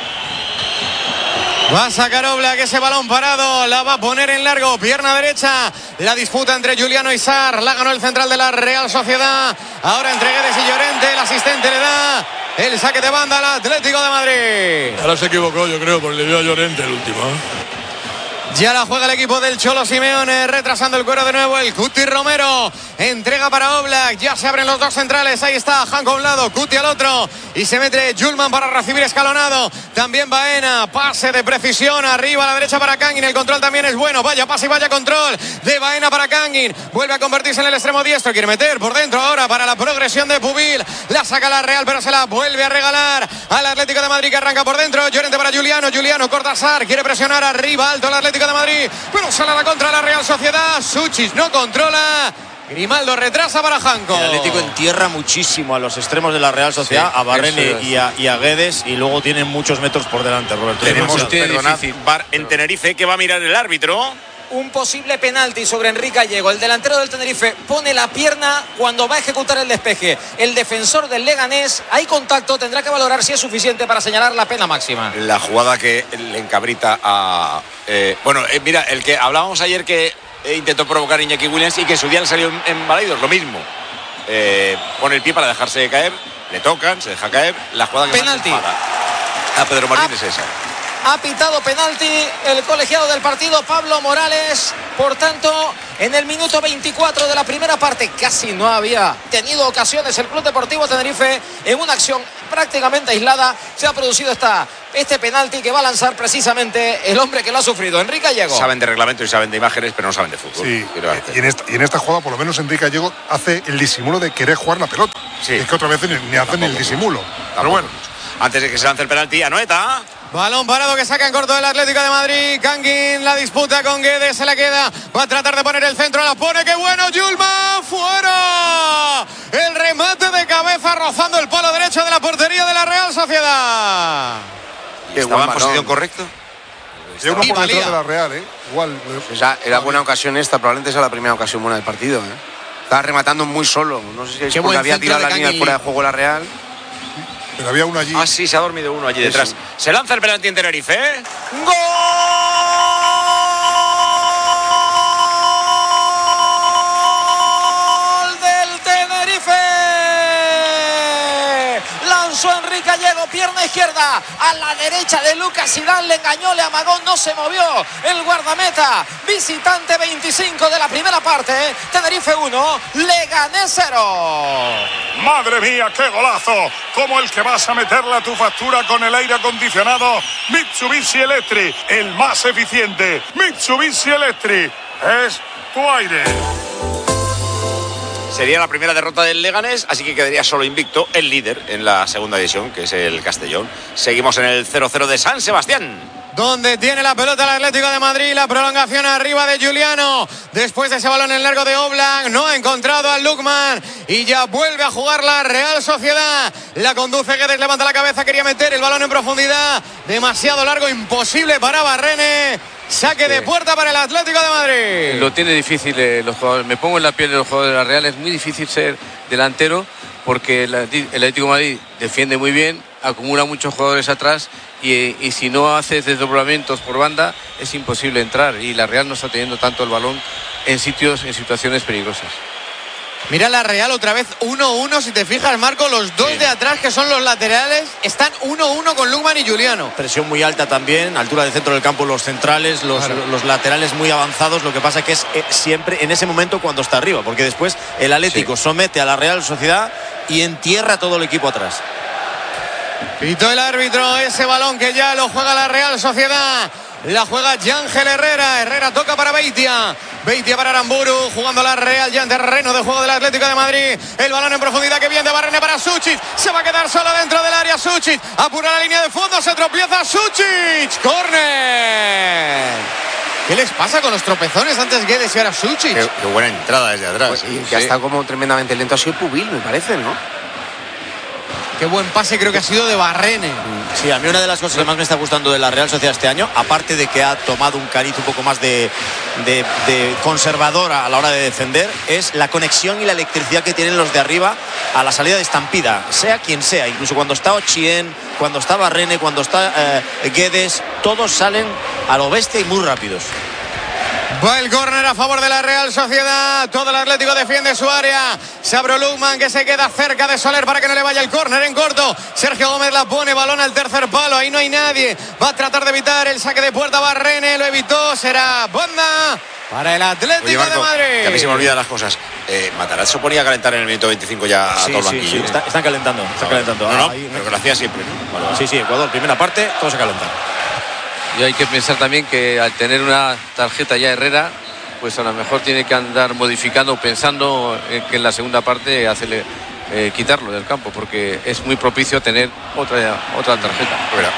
Va a sacar Oblak ese balón parado, la va a poner en largo, pierna derecha, la disputa entre Juliano y Sarr, la ganó el central de la Real Sociedad, ahora entre Guedes y Llorente, el asistente le da el saque de banda al Atlético de Madrid. Ahora se equivocó, yo creo, porque le dio a Llorente el último, ¿eh? Ya la juega el equipo del Cholo Simeone, retrasando el cuero de nuevo el Cuti Romero. Entrega para Oblak, ya se abren los dos centrales. Ahí está Janko a un lado, Cuti al otro. Y se mete Julman para recibir escalonado. También Baena, pase de precisión arriba a la derecha para Kangin. El control también es bueno. Vaya pase y vaya control de Baena para Kangin. Vuelve a convertirse en el extremo diestro. Quiere meter por dentro ahora para la progresión de Pubil. La saca la Real, pero se la vuelve a regalar al Atlético de Madrid, que arranca por dentro. Llorente para Juliano. Juliano corta a Sarr. Quiere presionar arriba alto al Atlético de Madrid, pero sale a la contra la Real Sociedad. Suchis no controla. Grimaldo retrasa para Janko. El Atlético entierra muchísimo a los extremos de la Real Sociedad, sí, a Barrene y a, y a Guedes, y luego tienen muchos metros por delante, Roberto. Tenemos, perdonad, Bar en Tenerife, que va a mirar el árbitro. Un posible penalti sobre Enrique Gallego. El delantero del Tenerife pone la pierna cuando va a ejecutar el despeje. El defensor del Leganés, hay contacto, tendrá que valorar si es suficiente para señalar la pena máxima. La jugada que le encabrita a... Eh, bueno, eh, mira, el que hablábamos ayer que eh, intentó provocar a Iñaki Williams y que su día le salió en, en Balaidos, lo mismo. Eh, pone el pie para dejarse caer, le tocan, se deja caer. La jugada que penalti a Pedro Martín es esa. Ha pitado penalti el colegiado del partido, Pablo Morales. Por tanto, en el minuto veinticuatro de la primera parte, casi no había tenido ocasiones el Club Deportivo Tenerife. En una acción prácticamente aislada se ha producido esta, este penalti que va a lanzar precisamente el hombre que lo ha sufrido, Enrique Gallego. Saben de reglamento y saben de imágenes, pero no saben de fútbol. Sí, y en, esta, y en esta jugada por lo menos Enrique Gallego hace el disimulo de querer jugar la pelota. Sí. Es que otra vez ni, ni hacen el disimulo. Tampoco. Pero bueno. Antes de que se lance el penalti, Anoeta. Balón parado que saca en corto del Atlético de Madrid. Kangin la disputa con Guedes, se la queda. Va a tratar de poner el centro, la pone. ¡Qué bueno! Julman fuera. El remate de cabeza rozando el palo derecho de la portería de la Real Sociedad. ¿Estaba en posición correcta? Era una oportunidad de la Real, ¿eh? Igual. Esa era buena ocasión esta, probablemente sea la primera ocasión buena del partido, ¿eh? Estaba rematando muy solo. No sé si es porque había tirado la línea fuera de juego la Real. Pero había uno allí. Ah, sí, se ha dormido uno allí detrás. Sí. Se lanza el penalti en Tenerife. ¿eh? ¡Gol del Tenerife! Lanzó Enrique Gallego, pierna izquierda a la derecha de Lucas Zidane, le engañó, le amagó, no se movió el guardameta. Visitante veinticinco de la primera parte, Tenerife uno, Leganés cero. Madre mía, qué golazo, como el que vas a meterle a tu factura con el aire acondicionado Mitsubishi Electric, el más eficiente. Mitsubishi Electric es tu aire. Sería la primera derrota del Leganés, así que quedaría solo invicto el líder en la segunda división, que es el Castellón. Seguimos en el cero cero de San Sebastián, donde tiene la pelota el Atlético de Madrid. La prolongación arriba de Juliano. Después de ese balón en largo de Oblak, no ha encontrado al Lukman y ya vuelve a jugar la Real Sociedad. La conduce Guedes, levanta la cabeza, quería meter el balón en profundidad. Demasiado largo, imposible para Barrene. Saque sí. de puerta para el Atlético de Madrid. Lo tiene difícil eh, los jugadores. Me pongo en la piel de los jugadores de la Real. Es muy difícil ser delantero porque el Atlético de Madrid defiende muy bien, acumula muchos jugadores atrás y, y si no haces desdoblamientos por banda es imposible entrar, y la Real no está teniendo tanto el balón en sitios, en situaciones peligrosas. Mira la Real otra vez uno uno, si te fijas, Marco, los dos sí. de atrás, que son los laterales, están uno uno con Lukman y Juliano. Presión muy alta también, altura de centro del campo, los centrales, los, claro. los laterales muy avanzados. Lo que pasa que es eh, siempre en ese momento cuando está arriba, porque después el Atlético sí. somete a la Real Sociedad y entierra todo el equipo atrás. Pitó el árbitro ese balón que ya lo juega la Real Sociedad. La juega Yángel Herrera. Herrera toca para Beitia. Beitia para Aramburu. Jugando la Real ya en terreno de juego del Atlético de Madrid. El balón en profundidad que viene de Barrene para Sučić. Se va a quedar solo dentro del área Sučić. Apura la línea de fondo. Se tropieza Sučić. ¡Córner! ¿Qué les pasa con los tropezones antes Guedes y ahora Sučić? Qué, qué buena entrada desde atrás. Pues, y que ha estado como tremendamente lento ha sido Pubil, me parece, ¿no? Qué buen pase creo que ha sido de Barrene. Sí, a mí una de las cosas que más me está gustando de la Real Sociedad este año, aparte de que ha tomado un cariz un poco más de, de, de conservadora a la hora de defender, es la conexión y la electricidad que tienen los de arriba a la salida de estampida, sea quien sea. Incluso cuando está Ochien, cuando está Barrene, cuando está eh, Guedes, todos salen a lo bestia y muy rápidos. Va el córner a favor de la Real Sociedad. Todo el Atlético defiende su área. Se abre Lukman, que se queda cerca de Soler para que no le vaya el córner en corto. Sergio Gómez la pone, balón al tercer palo. Ahí no hay nadie. Va a tratar de evitar el saque de puerta. Barrene lo evitó. Será banda para el Atlético Oye, Marco, de Madrid. Que a mí se me olvidan las cosas. Eh, Matarazzo ponía a calentar en el minuto veinticinco ya Sí, a todo el sí, banquillo. sí, está- están calentando. Están No, calentando. No, no, Ahí- pero que lo hacía siempre, ¿no? Vale, vale. Sí, sí, Ecuador, primera parte, todos a calentar. Y hay que pensar también que al tener una tarjeta ya Herrera, pues a lo mejor tiene que andar modificando, pensando en que en la segunda parte hacerle, eh, quitarlo del campo, porque es muy propicio tener otra, otra tarjeta. Mira.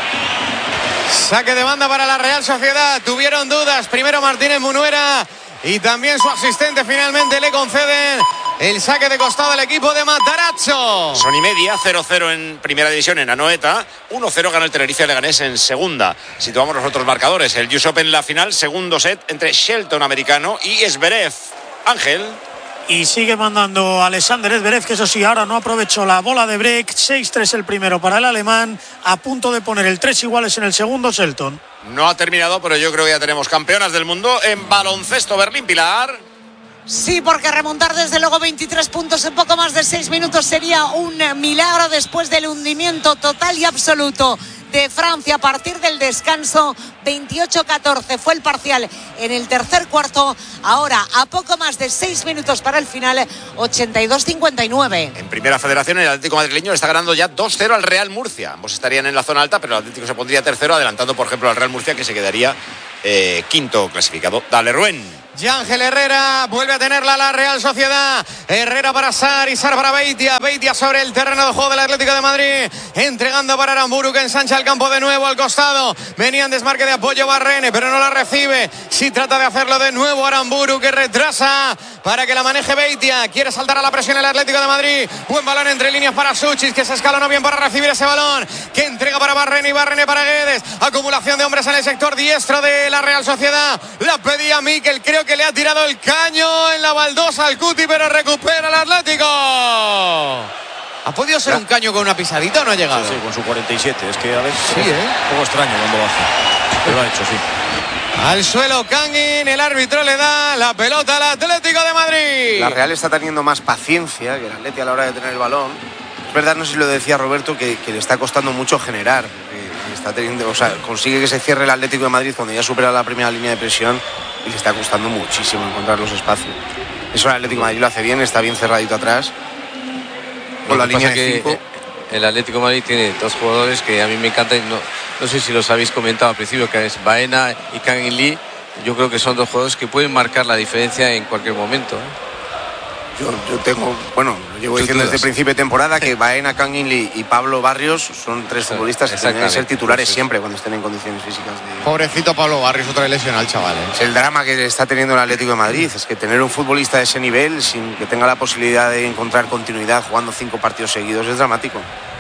Saque de banda para la Real Sociedad. Tuvieron dudas. Primero Martínez Munuera y también su asistente finalmente le conceden el saque de costado al equipo de Matarazzo. Son y media, cero cero en primera división en Anoeta, uno cero gana el Tenerife Leganés en segunda. Situamos los otros marcadores. El U S Open en la final, segundo set entre Shelton americano y Zverev. Ángel. Y sigue mandando Alexander Zverev, que eso sí, ahora no aprovechó la bola de break. seis tres el primero para el alemán, a punto de poner el tres iguales en el segundo Shelton. No ha terminado, pero yo creo que ya tenemos campeonas del mundo en baloncesto. Berlín, Pilar. Sí, porque remontar desde luego veintitrés puntos en poco más de seis minutos sería un milagro después del hundimiento total y absoluto de Francia a partir del descanso. Veintiocho catorce fue el parcial en el tercer cuarto. Ahora, a poco más de seis minutos para el final, ochenta y dos cincuenta y nueve. En primera federación, el Atlético madrileño le está ganando ya dos cero al Real Murcia. Ambos estarían en la zona alta, pero el Atlético se pondría tercero, adelantando, por ejemplo, al Real Murcia, que se quedaría eh, quinto clasificado. Dale, Rubén. Yángel Herrera vuelve a tenerla la Real Sociedad. Herrera para Sar y Sar para Beitia. Beitia sobre el terreno de juego del Atlético de Madrid. Entregando para Aramburu, que ensancha el campo de nuevo al costado. Venía en desmarque de apoyo Barrene, pero no la recibe. Sí trata de hacerlo de nuevo Aramburu, que retrasa para que la maneje Beitia. Quiere saltar a la presión el Atlético de Madrid. Buen balón entre líneas para Sučić, que se escalonó bien para recibir ese balón. Que entrega para Barrene y Barrene para Guedes. Acumulación de hombres en el sector diestro de la Real Sociedad. La pedía Mikel, creo que le ha tirado el caño en la baldosa al Cuti, pero recupera el Atlético. ¿Ha podido ser un caño con una pisadita o no ha llegado? Sí, sí, con su cuarenta y siete. Es que a veces Sí, es ¿eh? un poco extraño cuando lo hace. Pero lo ha hecho, sí. Al suelo Kangin, el árbitro le da la pelota al Atlético de Madrid. La Real está teniendo más paciencia que el Atleti a la hora de tener el balón. Es verdad, no sé si lo decía Roberto, que, que le está costando mucho generar. Que está teniendo, o sea, consigue que se cierre el Atlético de Madrid cuando ya supera la primera línea de presión y le está costando muchísimo encontrar los espacios. Eso el Atlético de Madrid lo hace bien, está bien cerradito atrás. Con la Lo que línea pasa de que cinco. el Atlético de Madrid tiene dos jugadores que a mí me encantan. No, no sé si los habéis comentado al principio, que es Baena y Kang-in Lee. Yo creo que son dos jugadores que pueden marcar la diferencia en cualquier momento, ¿eh? Yo, yo tengo, bueno, lo llevo diciendo desde el principio de temporada que Baena, Kang-in Lee y Pablo Barrios son tres futbolistas que tienen que ser titulares siempre cuando estén en condiciones físicas. De... Pobrecito Pablo Barrios, otra vez lesionado el chaval. ¿eh? Es el drama que está teniendo el Atlético de Madrid, es que tener un futbolista de ese nivel sin que tenga la posibilidad de encontrar continuidad jugando cinco partidos seguidos es dramático.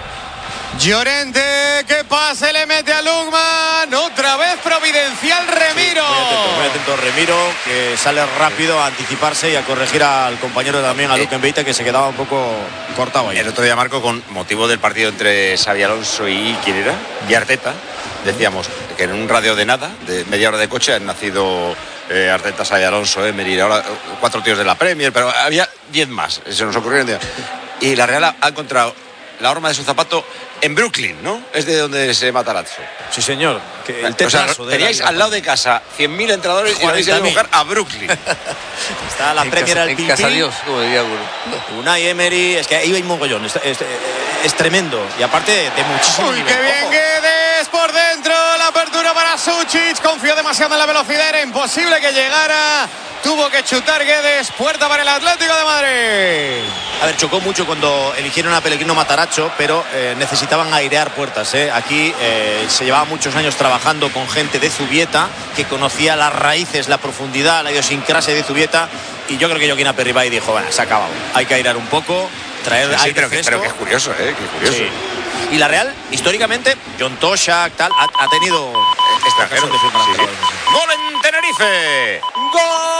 Llorente, que pase, le mete a Lukman. Otra vez providencial Remiro. Sí, muy atento, muy atento Remiro, que sale rápido a anticiparse y a corregir al compañero también, a Luken Beita, que se quedaba un poco cortado ahí. El otro día, Marco, con motivo del partido entre Xabi Alonso y ¿quién era? Y Arteta, decíamos que en un radio de nada, de media hora de coche, han nacido eh, Arteta, Xabi Alonso, Emery, ahora cuatro tíos de la Premier, pero había diez más, se nos ocurrieron. Y la Real ha encontrado la horma de su zapato en Brooklyn, ¿no? Es de donde se Matarazzo. Sí, señor. Que el o sea, tetrazo de teníais la- al lado de casa cien mil entrenadores y vais a buscar a Brooklyn. Está la En Premier casa- al en pin casa pin. Dios, como diría alguno. Unai Emery, es que ahí hay un mogollón. Es, es- es tremendo. Y aparte de muchísimo Uy, nivel. qué bien Ojo. Guedes por dentro. La la apertura para Suchic. Confió demasiado en la velocidad. Era imposible que llegara. Tuvo que chutar Guedes. Puerta para el Atlético de Madrid. A ver, chocó mucho cuando eligieron a Pellegrino Matarazzo, pero eh, necesitaban airear puertas. ¿eh? Aquí eh, se llevaba muchos años trabajando con gente de Zubieta que conocía las raíces, la profundidad, la idiosincrasia de Zubieta. Y yo creo que Joaquín Aperribay dijo, bueno, se ha acabado. Hay que airear un poco, traer sí, sí, aire pero, que, fresco. pero que es curioso, ¿eh? Que curioso. Sí. Y la Real, históricamente, John Toshak, tal, ha, ha tenido extranjeros. De firma, Sí. Gol en Tenerife. Gol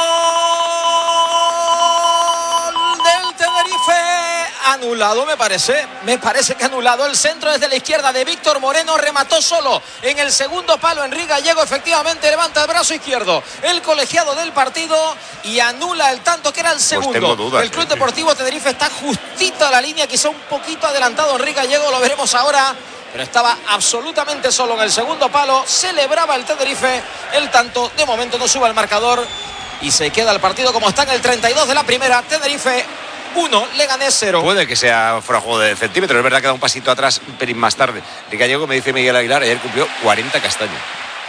del Tenerife. Anulado, me parece. Me parece que anulado. El centro desde la izquierda de Víctor Moreno. Remató solo en el segundo palo. Enrique Gallego efectivamente levanta el brazo izquierdo. El colegiado del partido y anula el tanto que era el segundo. Pues tengo dudas, el Club sí, Deportivo sí. Tenerife está justito a la línea. Quizá un poquito adelantado Enrique Gallego. Lo veremos ahora. Pero estaba absolutamente solo en el segundo palo. Celebraba el Tenerife el tanto. De momento no sube al marcador. Y se queda el partido como está en el treinta y dos de la primera. Tenerife uno, Leganés cero. Puede que sea fuera juego de centímetros. Es verdad que da un pasito atrás un pelín más tarde. El gallego, me dice Miguel Aguilar, ayer cumplió cuarenta castaños.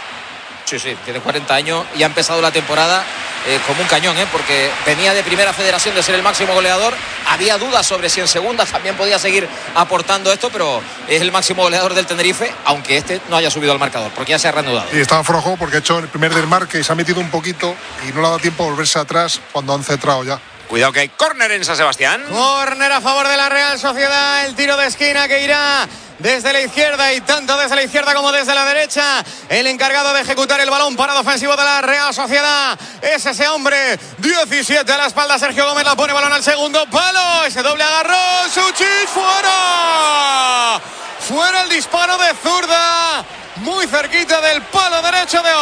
Sí, sí, tiene cuarenta años y ha empezado la temporada eh, como un cañón, ¿eh? Porque venía de primera federación de ser el máximo goleador. Había dudas sobre si en segunda también podía seguir aportando esto, pero es el máximo goleador del Tenerife, aunque este no haya subido al marcador, porque ya se ha reanudado. Y estaba fuera de juego porque ha hecho el primer desmarque y se ha metido un poquito y no le ha dado tiempo a volverse atrás cuando han centrado ya. Cuidado que hay córner en San Sebastián. Córner a favor de la Real Sociedad. El tiro de esquina que irá desde la izquierda y tanto desde la izquierda como desde la derecha. El encargado de ejecutar el balón parado ofensivo de la Real Sociedad es ese hombre. diecisiete a la espalda. Sergio Gómez la pone, balón al segundo palo. Ese doble agarró. Suchic fuera. Fuera el disparo de zurda. Muy cerquita del palo derecho de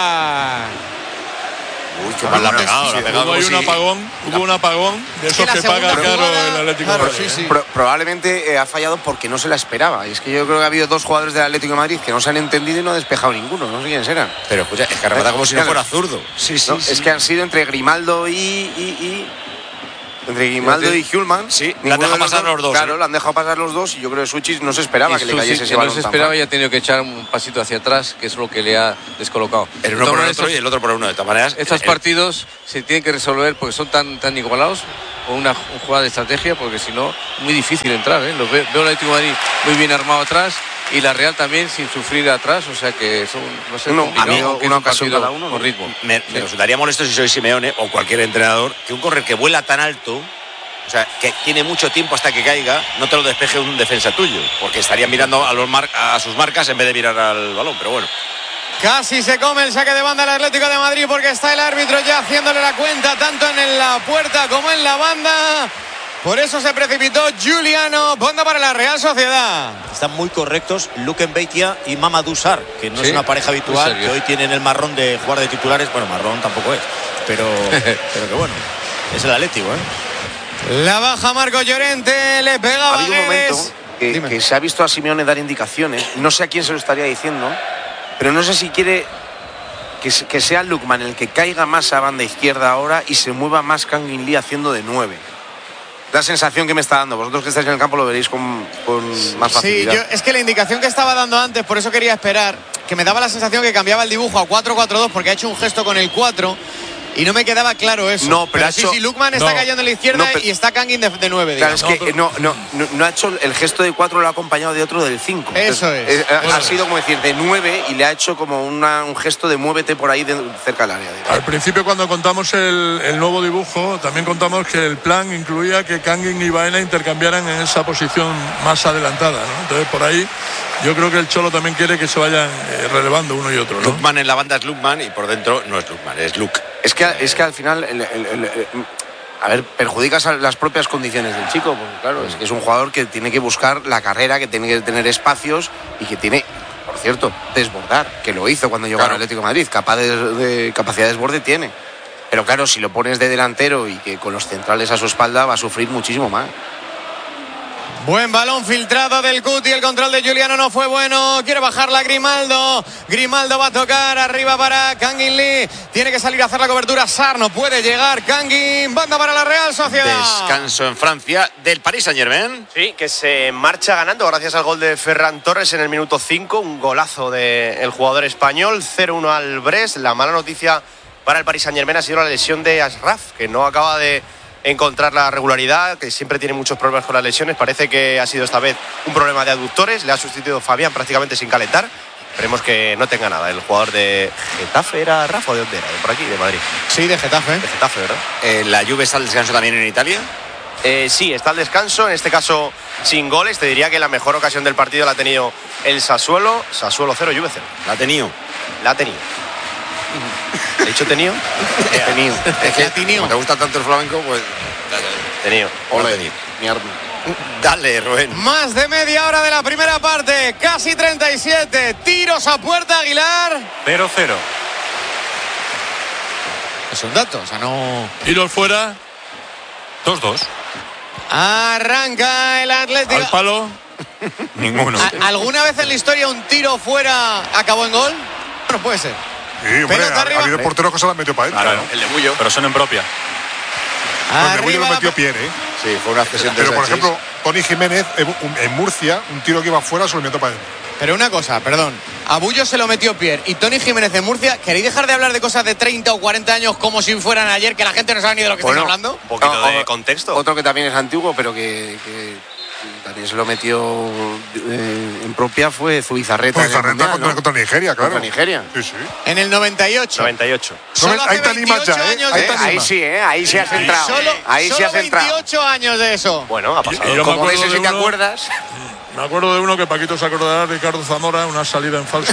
Oblak. Uy, qué mal la ha pegado, la ha pegado. Hubo ahí un apagón, hubo un apagón de esos que paga caro el Atlético de Madrid. Sí, sí. Pro- probablemente eh, ha fallado porque no se la esperaba. Y es que yo creo que ha habido dos jugadores del Atlético de Madrid que no se han entendido y no ha despejado ninguno. No sé quiénes eran. Pero escucha, es que remata como si no fuera zurdo. Sí, sí, no, sí. Es que han sido entre Grimaldo y... y, y entre Grimaldo y Hjulman. Sí, le han dejado pasar los dos. Claro, ¿eh? le han dejado pasar los dos y yo creo que Suchic no se esperaba y que le cayese ese balón. No se esperaba y ha tenido que echar un pasito hacia atrás, que es lo que le ha descolocado. El uno por el otro y el otro por uno. De todas maneras, estos el, partidos se tienen que resolver porque son tan, tan igualados o una, una jugada de estrategia, porque si no, muy difícil entrar. ¿eh? Lo veo, veo el Atlético de Madrid muy bien armado atrás y la Real también sin sufrir atrás, o sea que son, no sé, uno, amigo, una ocasión cada uno con ritmo. Me, me resultaría molesto si soy Simeone o cualquier entrenador que un correr que vuela tan alto, o sea, que tiene mucho tiempo hasta que caiga, no te lo despeje un defensa tuyo, porque estaría mirando a, los mar a sus marcas en vez de mirar al balón, pero bueno. Casi se come el saque de banda el Atlético de Madrid porque está el árbitro ya haciéndole la cuenta tanto en la puerta como en la banda. Por eso se precipitó Giuliano. Banda para la Real Sociedad. Están muy correctos Luken Beitia y Mamadou Sarr, que no ¿Sí? es una pareja habitual, que hoy tienen el marrón de jugar de titulares. Bueno, marrón tampoco es, pero, pero que bueno, es el Atlético, ¿eh? La baja Marco Llorente, le pega a Ha habido un momento que, que se ha visto a Simeone dar indicaciones, no sé a quién se lo estaría diciendo, pero no sé si quiere que, que sea Lukman el que caiga más a banda izquierda ahora y se mueva más Kangin Lee haciendo de nueve. La sensación que me está dando, vosotros que estáis en el campo lo veréis con, con más facilidad. Sí, yo, es que la indicación que estaba dando antes, por eso quería esperar, que me daba la sensación que cambiaba el dibujo a cuatro cuatro dos porque ha hecho un gesto con el cuatro. Y no me quedaba claro eso. No, pero, pero ha sí, hecho... sí, Lukman está no, cayendo en la izquierda no, pero... y está Kangin de, de nueve. Claro, digamos. Es que no, no, no, no ha hecho el gesto de cuatro, lo ha acompañado de otro del cinco. Eso Entonces, es. Eh, eso ha es. sido como decir de nueve y le ha hecho como una, un gesto de muévete por ahí de, cerca del área. Digamos. Al principio, cuando contamos el, el nuevo dibujo, también contamos que el plan incluía que Kangin y Baena intercambiaran en esa posición más adelantada, ¿no? Entonces, por ahí, yo creo que el Cholo también quiere que se vayan eh, relevando uno y otro, ¿no? Lukman en la banda es Lukman y por dentro no es Lukman, es Luke. Es que, es que al final, el, el, el, el, a ver, perjudicas a las propias condiciones del chico, porque claro, es que es un jugador que tiene que buscar la carrera, que tiene que tener espacios y que tiene, por cierto, desbordar, que lo hizo cuando llegó claro. al Atlético de Madrid, capaz de, de capacidad de desborde tiene. Pero claro, si lo pones de delantero y que con los centrales a su espalda va a sufrir muchísimo más. Buen balón filtrado del Cuti, el control de Giuliano no fue bueno, quiere bajarla Grimaldo, Grimaldo va a tocar arriba para Kangin Lee, tiene que salir a hacer la cobertura, Sarr no puede llegar, Kangin, banda para la Real Sociedad. Descanso en Francia del Paris Saint-Germain. Sí, que se marcha ganando gracias al gol de Ferran Torres en el minuto cinco, un golazo del jugador español, cero uno al Brest. La mala noticia para el Paris Saint-Germain ha sido la lesión de Ashraf, que no acaba de encontrar la regularidad, que siempre tiene muchos problemas con las lesiones. Parece que ha sido esta vez un problema de aductores, le ha sustituido Fabián prácticamente sin calentar. Esperemos que no tenga nada. El jugador de Getafe era Rafa, ¿de dónde era? ¿De por aquí? ¿De Madrid? Sí, de Getafe. De Getafe, ¿verdad? Eh, ¿La Juve está al descanso también en Italia? Eh, sí, está al descanso, en este caso sin goles. Te diría que la mejor ocasión del partido la ha tenido el Sassuolo. Sassuolo cero, Juve cero. ¿La ha tenido? La ha tenido. ¿He dicho tenido? Tenido. Es que como te gusta tanto el flamenco, pues... Tenido. Ole, tenido. Dale, Rubén. Más de media hora de la primera parte, casi treinta y siete, tiros a puerta, Aguilar. cero cero. Es un dato, o sea, no... Tiros fuera. dos dos. Arranca el Atlético. Al palo. Ninguno. ¿A- ¿Alguna vez en la historia un tiro fuera acabó en gol? No puede ser. Sí, hombre, Pelota ha, arriba. ha habido porteros que se la han metido para adentro. Claro, El de Bullo. pero son en propia. El de Bullo Arriba lo la metió pe- Pierre, ¿eh? Sí, fue una cesión de Pero, por Sánchez. ejemplo, Tony Jiménez en, en Murcia, un tiro que iba fuera se lo metió para adentro. Pero una cosa, perdón. A Bullo se lo metió Pierre y Tony Jiménez de Murcia. ¿Queréis dejar de hablar de cosas de treinta o cuarenta años como si fueran ayer, que la gente no sabe ni de lo que Bueno, estamos hablando? Un poquito No, de o- contexto. Otro que también es antiguo, pero que, que también se lo metió eh, en propia fue Zubizarreta. Pues en el Zarreta Mundial, contra, ¿no? contra Nigeria, claro. Contra Nigeria. Sí, sí. En el noventa y ocho. noventa y ocho. Solo No, hace ahí te animas ya, veintiocho ¿eh? años Ahí de te eso. Ahí animas. sí, ¿eh? Ahí sí has entrado. Solo, Ahí sí solo has entrado. veintiocho años de eso. Bueno, ha pasado. Y yo me Como acuerdo ves, de si te uno- acuerdas. Me acuerdo de uno que Paquito se acordará, Ricardo Zamora, una salida en falso.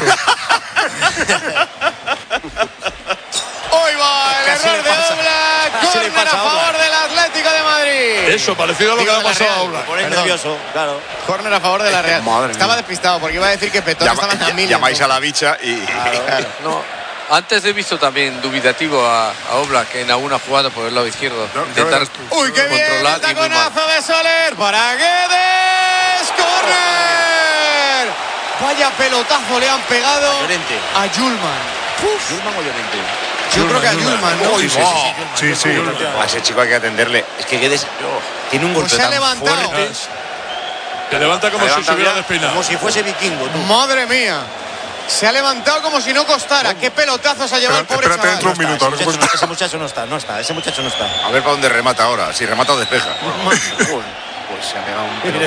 Hoy va el Casi error le de pasa. Oblak. Casi le Córner a pasa a Oblak. favor del Atlético de Madrid. Eso, parecido a lo que Digo, le ha de la pasado a Real. Oblak. Pone Perdón. nervioso, claro. Córner a favor de la Real. Madre Estaba mía. despistado porque iba a decir que Petón Llama- estaba en mil. llamáis a la bicha y... No, antes he visto también dubitativo a, a Oblak en alguna jugada por el lado izquierdo. Ya- ya Intentar verás tú. Uy, qué bien, el controlar y muy mal. taconazo de Soler para Guedes. ¡Córner! Vaya pelotazo le han pegado Llorente. a Yulman. ¿Yulman o Llorente? Yo creo que a Yulman, ¿no? Sí, sí, sí. Sí, sí. A ese chico hay que atenderle. Es que Guedes tiene un Pues golpe se ha tan levantado. fuerte. Se levanta como Se si levanta se hubiera bien. despeinado. Como si fuese vikingo, tú. Madre mía. Se ha levantado como si no costara. Qué pelotazo se ha llevado el Espera- pobre espérate chaval. dentro de un minuto. Ese ahora muchacho, no, ese muchacho no está, no está, ese muchacho no está. A ver para dónde remata ahora. Si remata o despeja. Pues se ha pegado un